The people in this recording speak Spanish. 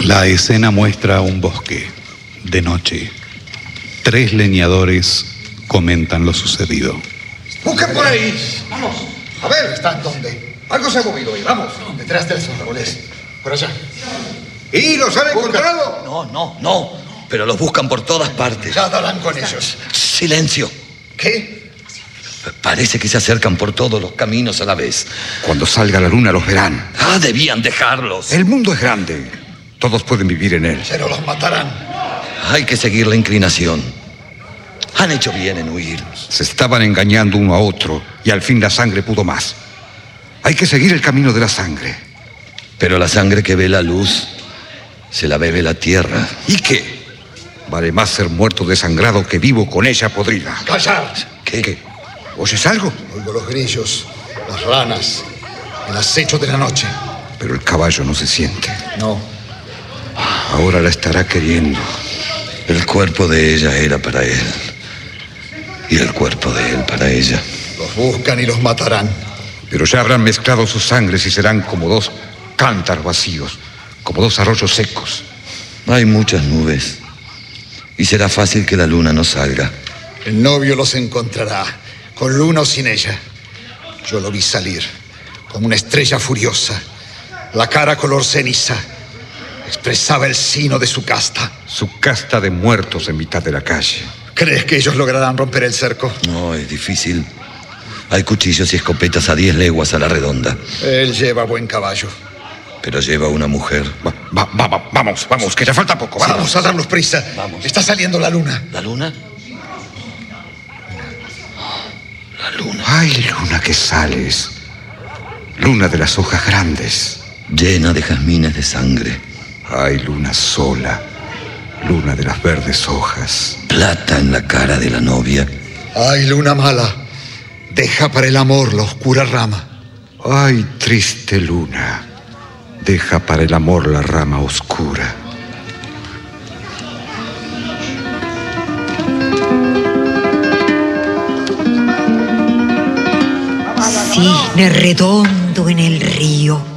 La escena muestra un bosque, de noche. 3 leñadores comentan lo sucedido. ¡Busquen por ahí! ¡Vamos! A ver, ¿están dónde? Algo se ha movido ahí, vamos. Detrás de esos árboles. Por allá. ¿Y los han encontrado? No. Pero los buscan por todas partes. Ya darán con ellos. Silencio. ¿Qué? Parece que se acercan por todos los caminos a la vez. Cuando salga la luna los verán. Debían dejarlos. El mundo es grande. Todos pueden vivir en él. Pero los matarán. Hay que seguir la inclinación. Han hecho bien en huir. Se estaban engañando uno a otro y al fin la sangre pudo más. Hay que seguir el camino de la sangre. Pero la sangre que ve la luz se la bebe la tierra. ¿Y qué? Vale más ser muerto desangrado que vivo con ella podrida. ¡Callar! ¿Qué? ¿Oyes algo? Oigo los grillos, las ranas, el acecho de la noche. Pero el caballo no se siente. No. Ahora la estará queriendo. El cuerpo de ella era para él. Y el cuerpo de él para ella. Los buscan y los matarán. Pero ya habrán mezclado sus sangres y serán como 2 cántaros vacíos, como 2 arroyos secos. Hay muchas nubes. Y será fácil que la luna no salga. El novio los encontrará, con luna o sin ella. Yo lo vi salir, como una estrella furiosa, la cara color ceniza. Expresaba el sino de su casta. Su casta de muertos en mitad de la calle. ¿Crees que ellos lograrán romper el cerco? No, es difícil. Hay cuchillos y escopetas a 10 leguas a la redonda. Él lleva buen caballo. Pero lleva una mujer. Vamos, que ya falta poco. Vamos a darnos prisa. Vamos. Está saliendo la luna. ¿La luna? La luna. Ay, luna que sales. Luna de las hojas grandes. Llena de jazmines de sangre. Ay, luna sola. Luna de las verdes hojas. Plata en la cara de la novia. Ay, luna mala. Deja para el amor la oscura rama. Ay, triste luna. Deja para el amor la rama oscura. Cisne redondo en el río,